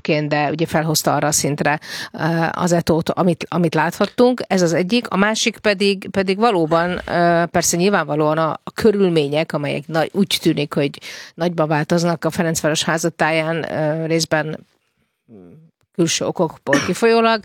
egyébként, de ugye felhozta arra a szintre az Etót, amit láthattunk. Ez az egyik. A másik pedig valóban, persze nyilvánvalóan a körülmények, amelyek úgy tűnik, hogy nagyban változnak a Ferencváros házatáján, részben külső okokból kifolyólag.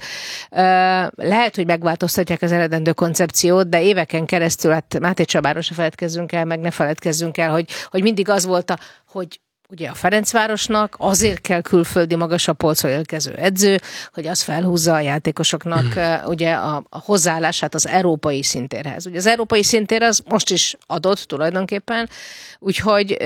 Lehet, hogy megváltoztatják az eredendő koncepciót, de éveken keresztül, hát Máté Csabáról se feledkezzünk el, meg ne feledkezzünk el, hogy mindig az volt, hogy ugye a Ferencvárosnak azért kell külföldi magasabb polcról érkező edző, hogy az felhúzza a játékosoknak ugye a hozzáállását az európai szintérhez. Ugye az európai szintér az most is adott tulajdonképpen, úgyhogy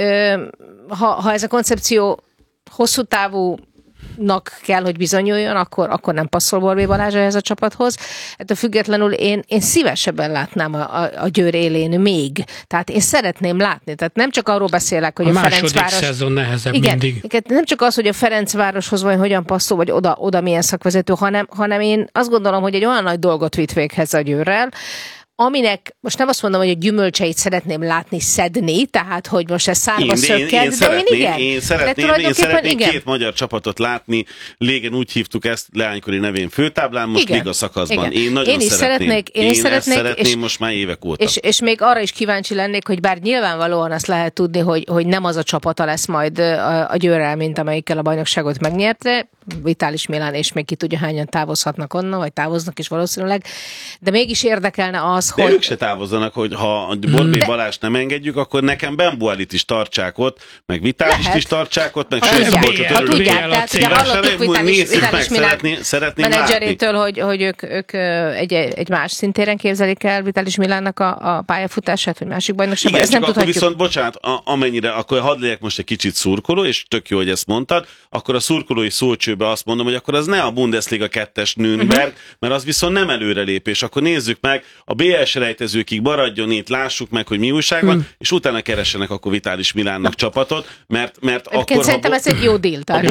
ha ez a koncepció hosszú távú kell, hogy bizonyuljon, akkor nem passzol Borbély Balázs ehhez a csapathoz. Ettől függetlenül én szívesebben látnám a Győr élén még. Tehát én szeretném látni. Tehát nem csak arról beszélek, hogy a Ferencváros... második szezon nehezebb mindig. Igen, nem csak az, hogy a Ferencvároshoz vagy hogyan passzol, vagy oda milyen szakvezető, hanem én azt gondolom, hogy egy olyan nagy dolgot vitt véghez a Győrrel, aminek most nem azt mondom, hogy a gyümölcseit szeretném látni szedni, tehát hogy most ez szárba szökkent, de én szeretném két magyar csapatot látni, régen úgy hívtuk ezt leánykori nevén főtáblán, most liga szakaszban. Én nagyon szeretném. Én szeretném most már évek óta. És még arra is kíváncsi lennék, hogy bár nyilvánvalóan azt lehet tudni, hogy nem az a csapata lesz majd a Győrrel, mint amelyikkel a bajnokságot megnyerte, Vitális Milán, és még ki tudja hányan távozhatnak onnan, vagy távoznak is valószínűleg, de mégis érdekelne az, de ők se távozzanak, hogy ha a Borbély Balást nem engedjük, akkor nekem Ben Boalit is tartsák ott, meg Vitálist is tartsák ott, meg Sőszbolcsot örülünk. Tehát ugye hallottuk Vitális Milán menedzserétől, hogy ők egy más szintéren képzelik el Vitális Milánnak a pályafutását, vagy másik bajnokságban. Igen, csak akkor viszont, bocsánat, amennyire, akkor hadd legyek most egy kicsit szurkoló, és tök jó, hogy ezt mondtad, akkor a szurkolói szócsőbe azt mondom, hogy akkor az ne a Bundesliga 2-es Nürnberg, mert az viszont nem előrelépés. Akkor nézzük meg, a BL selejtezőkig maradjon itt, lássuk meg, hogy mi újság van, és utána keressenek akkor Vitális Milánnak csapatot, mert akkor... Szerintem ez egy jó deal. A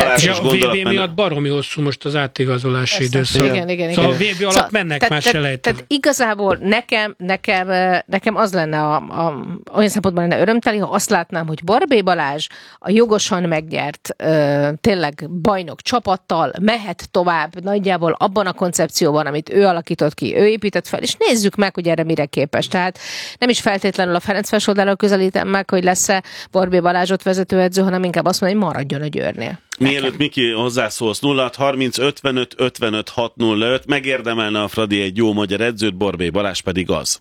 VB miatt baromi hosszú most az átigazolási időszak. Igen. Szóval a VB alatt mennek már selejtezők. Tehát igazából nekem az lenne olyan szempontból lenne örömteli, ha azt látnám, hogy Borbély Balázs a jogosan megnyert tényleg bajnok csapattal mehet tovább nagyjából abban a koncepcióban, amit ő alakított ki, ő épített fel, és nézzük meg, hogy erre mire képes. Tehát nem is feltétlenül a Ferencváros oldalról közelítem meg, hogy lesz-e Borbély Balázsot vezetőedző, hanem inkább azt mondja, hogy maradjon a Győrnél. Mielőtt Miki hozzászólsz, 0630 55 55 605, megérdemelne a Fradi egy jó magyar edzőt, Borbély Balázs pedig az.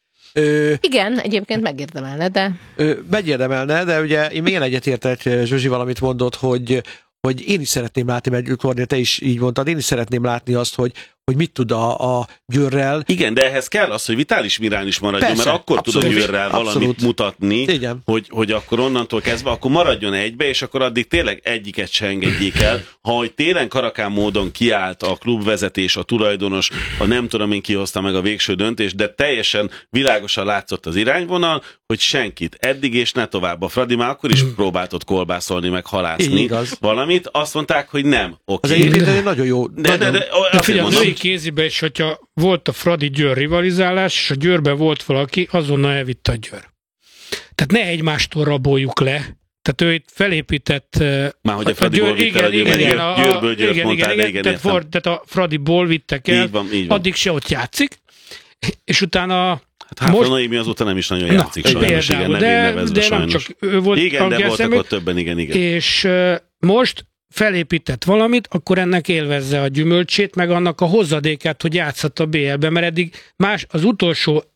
Igen, egyébként megérdemelne, de... Megérdemelne, de ugye én még egyetértek Zsuzsi valamit mondott, hogy én is szeretném látni, mert Kornél, te is így mondtad, én is szeretném látni azt, hogy mit tud a Győrrel. Igen, de ehhez kell az, hogy Vitális Milán is maradjon, persze, mert akkor tud a Győrrel valamit mutatni, hogy akkor onnantól kezdve, akkor maradjon egybe, és akkor addig tényleg egyiket se engedjék el. Ha télen karakán módon kiállt a klubvezetés, a tulajdonos, a nem tudom én kihozta meg a végső döntést, de teljesen világosan látszott az irányvonal, hogy senkit eddig és ne tovább. A Fradi már akkor is próbáltott kolbászolni, meg halászni valamit, azt mondták, hogy nem. Az egyébként egy nagyon jó. De kézibe is, hogyha volt a Fradi-Győr rivalizálás, és a Győrben volt valaki, azonnal elvitte a Győr. Tehát ne egymástól raboljuk le. Tehát ő itt felépített... Már hogy a Fradiból vitte el a Győrből Győrt mondtál, igen. Tehát a Fradiból vittek el, addig se ott játszik, és utána... Hát Háfra Noémi azóta nem is nagyon játszik sajnos, igen, nevezve de nem csak ő volt. Igen, de voltak ott többen, igen. És most felépített valamit, akkor ennek élvezze a gyümölcsét, meg annak a hozadékát, hogy játszhat a BL-ben, mert eddig az utolsó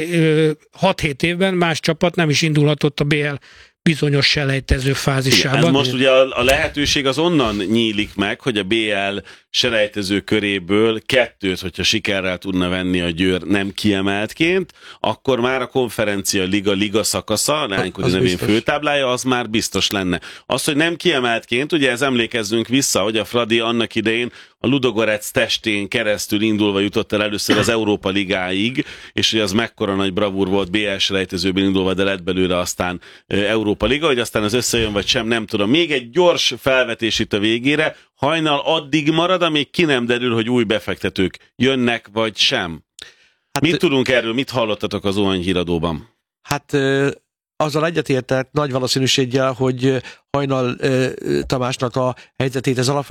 6-7 évben más csapat nem is indulhatott a BL bizonyos selejtező fázisában. Igen, ez most ugye a lehetőség az onnan nyílik meg, hogy a BL selejtező köréből 2, hogyha sikerrel tudna venni a Győr nem kiemeltként, akkor már a konferencia liga szakasza, leánykori nevén főtáblája, az már biztos lenne. Az, hogy nem kiemeltként, ugye ez emlékezzünk vissza, hogy a Fradi annak idején a Ludogorec testén keresztül indulva jutott el először az Európa Ligáig, és hogy az mekkora nagy bravúr volt BL selejtezőben indulva, de lett belőle aztán Európa Liga, hogy aztán az összejön vagy sem, nem tudom. Még egy gyors felvetés itt a végére, Hajnal addig marad, amíg ki nem derül, hogy új befektetők jönnek vagy sem. Mit tudunk erről, mit hallottatok az Zuhany híradóban? Hát azzal egyetértek nagy valószínűséggel, hogy Hajnal Tamásnak a helyzetét ez alapvetően